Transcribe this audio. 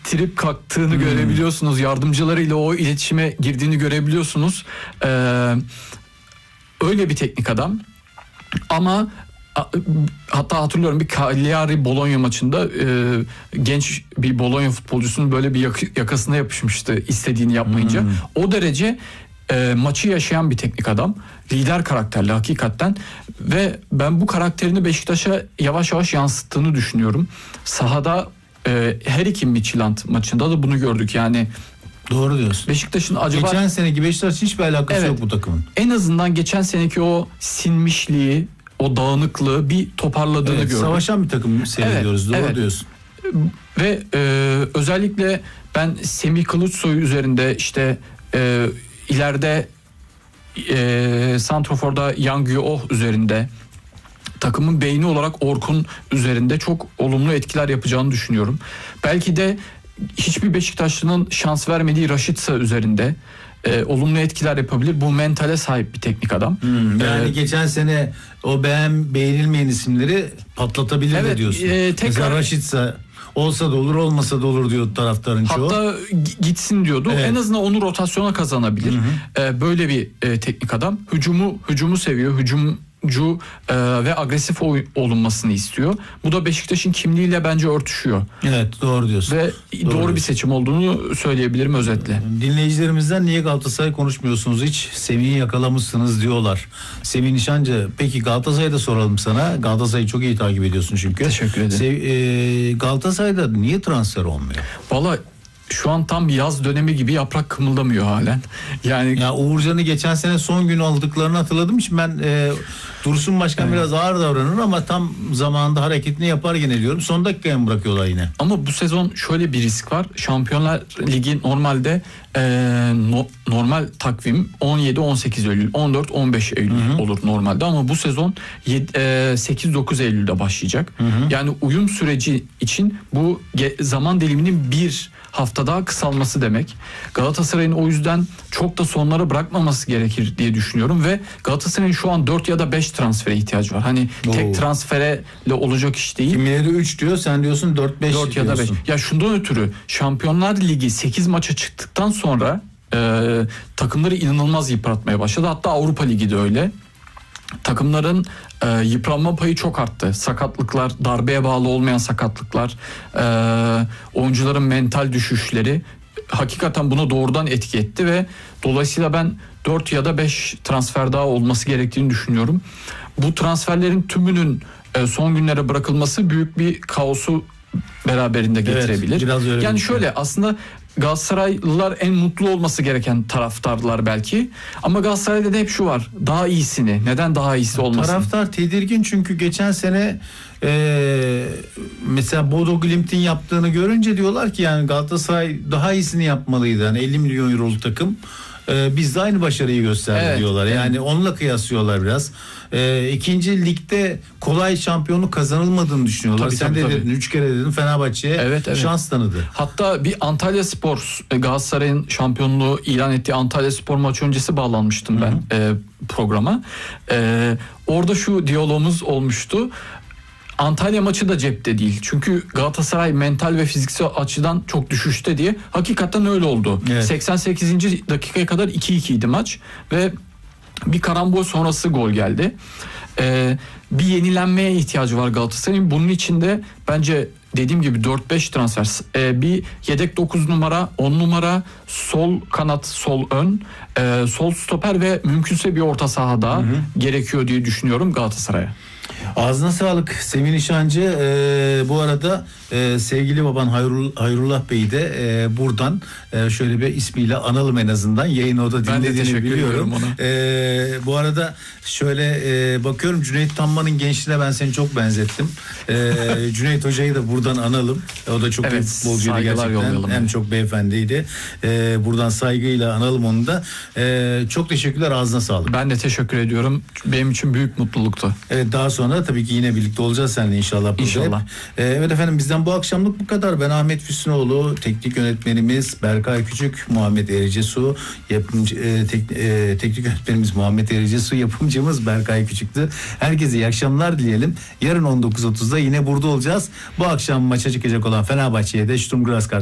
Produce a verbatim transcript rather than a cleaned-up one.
ittirip kalktığını hmm. görebiliyorsunuz. Yardımcılarıyla o iletişime girdiğini görebiliyorsunuz. Ee, öyle bir teknik adam. Ama hatta hatırlıyorum bir Cagliari Bologna maçında e, genç bir Bologna futbolcusunun böyle bir yak- yakasına yapışmıştı istediğini yapmayınca. Hmm. O derece e, maçı yaşayan bir teknik adam. Lider karakterli hakikaten ve ben bu karakterini Beşiktaş'a yavaş yavaş yansıttığını düşünüyorum. Sahada e, her iki Midtjylland maçında da bunu gördük yani. Doğru diyorsun. Beşiktaş'ın acaba... Geçen seneki Beşiktaş hiçbir alakası evet, yok bu takımın. En azından geçen seneki o sinmişliği, o dağınıklığı bir toparladığını evet, gördük. Savaşan bir takım seyrediyoruz. Evet, doğru evet. diyorsun. Ve e, özellikle ben Semih Kılıçsoy üzerinde işte e, ileride e, Santrofor'da Yang Yo-oh üzerinde takımın beyni olarak Orkun üzerinde çok olumlu etkiler yapacağını düşünüyorum. Belki de hiçbir Beşiktaşlı'nın şans vermediği Rashica üzerinde e, olumlu etkiler yapabilir. Bu mentale sahip bir teknik adam. Hmm, yani ee, geçen sene o beğen beğenilmeyen isimleri patlatabilir evet, de diyorsun. E, tekrar, Mesela Rashica olsa da olur, olmasa da olur diyor taraftarın çoğu. Hatta gitsin diyordu. Evet. En azından onu rotasyona kazanabilir. Hı hı. E, böyle bir e, teknik adam. Hücumu hücumu seviyor. Hücum Cu e, ve agresif oy, olunmasını istiyor. Bu da Beşiktaş'ın kimliğiyle bence örtüşüyor. Evet, doğru diyorsun. Ve doğru, doğru diyorsun. bir seçim olduğunu söyleyebilirim özetle. Dinleyicilerimizden niye Galatasaray konuşmuyorsunuz hiç? Semih'i yakalamışsınız diyorlar. Semih Nişancı, peki Galatasaray'ı da soralım sana. Galatasaray'ı çok iyi takip ediyorsun çünkü. Teşekkür ederim. Sev, e, Galatasaray'da niye transfer olmuyor? Vallahi şu an tam yaz dönemi gibi yaprak kımıldamıyor halen. Yani ya Uğurcan'ı geçen sene son gün aldıklarını hatırladım. Şimdi ben e, Dursun Başkan evet. biraz ağır davranır ama tam zamanında hareketini yapar gene diyorum. Son dakikaya mı bırakıyorlar yine? Ama bu sezon şöyle bir risk var. Şampiyonlar Ligi normalde e, no, normal takvim on yedi on sekiz Eylül, on dört on beş Eylül hı hı. olur normalde ama bu sezon e, sekiz dokuz Eylül'de başlayacak. Hı hı. Yani uyum süreci için bu ge- zaman diliminin bir hafta daha kısalması demek. Galatasaray'ın o yüzden çok da sonlara bırakmaması gerekir diye düşünüyorum ve Galatasaray'ın şu an dört ya da beş transfere ihtiyacı var. Hani Oo. tek transferle olacak iş değil. Kimileri üç diyor, sen diyorsun dört beş dört ya da beş. Ya şundan ötürü Şampiyonlar Ligi sekiz maça çıktıktan sonra e, takımları inanılmaz yıpratmaya başladı. Hatta Avrupa Ligi de öyle. Takımların e, yıpranma payı çok arttı. Sakatlıklar, darbeye bağlı olmayan sakatlıklar, e, oyuncuların mental düşüşleri hakikaten buna doğrudan etki etti ve dolayısıyla ben dört ya da beş transfer daha olması gerektiğini düşünüyorum. Bu transferlerin tümünün e, son günlere bırakılması büyük bir kaosu beraberinde getirebilir. Evet, biraz öyle yani şöyle şey. Aslında Galatasaraylılar en mutlu olması gereken taraftarlar belki. Ama Galatasaray'da da hep şu var. Daha iyisini. Neden daha iyisi olmasın? Taraftar tedirgin çünkü geçen sene e, mesela Bodo Glimt'in yaptığını görünce diyorlar ki yani Galatasaray daha iyisini yapmalıydı. Yani elli milyon euroluk takım. E, biz de aynı başarıyı gösterdi evet, diyorlar. Yani evet. onunla kıyaslıyorlar biraz. E, ikinci ligde kolay şampiyonluk kazanılmadığını düşünüyorlar. Tabii, Sen tabii, de tabii. dedin, üç kere dedin Fenerbahçe'ye evet, evet. şans tanıdı. Hatta bir Antalyaspor, Galatasaray'ın şampiyonluğu ilan ettiği Antalyaspor maçı öncesi bağlanmıştım ben e, programa. E, orada şu diyalogumuz olmuştu. Antalya maçı da cepte değil. Çünkü Galatasaray mental ve fiziksel açıdan çok düşüşte diye. Hakikaten öyle oldu. Evet. seksen sekizinci dakikaya kadar iki ikiydi maç ve bir karambol sonrası gol geldi. Ee, bir yenilenmeye ihtiyacı var Galatasaray'ın. Bunun için de bence dediğim gibi dört beş transfer. Ee, bir yedek dokuz numara, on numara, sol kanat, sol ön, e, sol stoper ve mümkünse bir orta saha daha gerekiyor diye düşünüyorum Galatasaray'a. Ağzına sağlık Semih Nişancı. Ee, bu arada e, sevgili baban Hayrul, Hayrullah Bey'i de e, buradan e, şöyle bir ismiyle analım en azından. Yayını o da dinlediğini biliyorum. E, bu arada şöyle e, bakıyorum Cüneyt Tanman'ın gençliğine ben seni çok benzettim. E, Cüneyt Hoca'yı da buradan analım. O da çok evet, büyük futbolcuydu gerçekten. Hem çok beyefendiydi. E, buradan saygıyla analım onu da. E, çok teşekkürler, ağzına sağlık. Ben de teşekkür ediyorum. Benim için büyük mutluluktu. Evet, daha sonra tabii ki yine birlikte olacağız seninle inşallah. İnşallah. Ee, evet efendim, bizden bu akşamlık bu kadar. Ben Ahmet Füsunoğlu, teknik yönetmenimiz Berkay Küçük, Muhammed Erecesu, yapımcı e, tek, e, teknik yönetmenimiz Muhammed Erecesu, yapımcımız Berkay Küçük'tü. Herkese iyi akşamlar dileyelim. Yarın on dokuz otuzda yine burada olacağız. Bu akşam maça çıkacak olan Fenerbahçe'ye de Sturm Graz